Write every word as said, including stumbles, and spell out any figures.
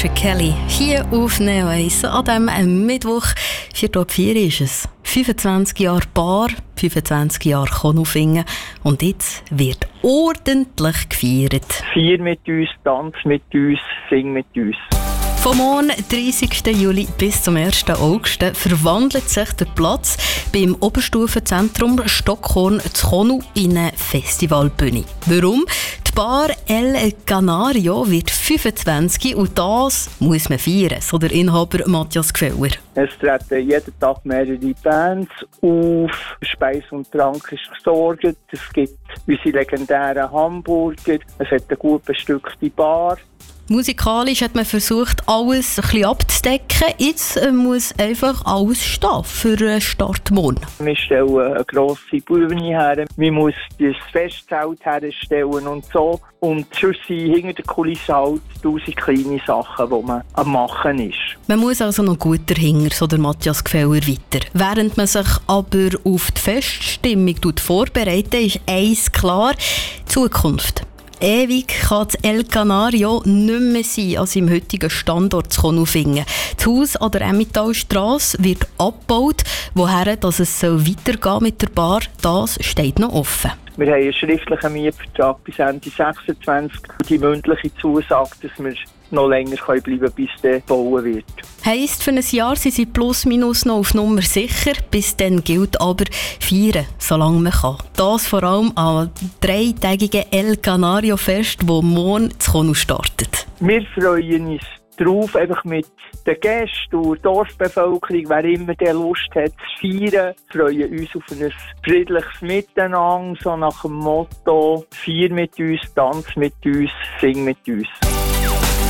Patrick Kelly hier auf Neo eins an diesem Mittwoch. vier Uhr vier ist es. fünfundzwanzig Jahre Bar, fünfundzwanzig Jahre Konufingen und jetzt wird ordentlich gefeiert. Feier mit uns, Tanz mit uns, Sing mit uns. Vom morgen, dreißigsten Juli bis zum ersten August verwandelt sich der Platz beim Oberstufenzentrum Stockhorn zu Konu in eine Festivalbühne. Warum? Die Bar El Canario wird fünfundzwanzig und das muss man feiern, so der Inhaber Matthias Gfeller. Es treten jeden Tag mehrere Bands auf, Speis und Trank ist gesorgt, es gibt unsere legendären Hamburger, es hat eine gut bestückte Bar. Musikalisch hat man versucht, alles ein bisschen abzudecken. Jetzt muss einfach alles stehen für einen Start morgen. Wir stellen eine grosse Bühne her, man muss das Festzelt herstellen und so. Und sonst sind hinter der Kulisse halt tausend kleine Sachen, die man am Machen ist. Man muss also noch gut dahinter, so der Matthias Gfeller weiter. Während man sich aber auf die Feststimmung vorbereitet, ist eins klar: Zukunft. Ewig kann das El Canario nicht mehr sein als im heutigen Standort zu Konufingen. Das Haus an der Emmentalstrasse wird abgebaut. Woher dass es weitergehen mit der Bar, das steht noch offen. Wir haben einen schriftlichen Mietvertrag bis Ende sechsundzwanzig und die mündliche Zusage, dass wir noch länger bleiben können, bis der gebaut wird. Heisst, für ein Jahr sind sie plus minus noch auf Nummer sicher. Bis dann gilt aber feiern, solange man kann. Das vor allem am dreitägigen El Canario Fest, das morgen zu Konu startet. Wir freuen uns darauf, einfach mit den Gästen und der Dorfbevölkerung, wer immer der Lust hat zu feiern, freuen uns auf ein friedliches Miteinander, so nach dem Motto: Feier mit uns, Tanz mit uns, Sing mit uns.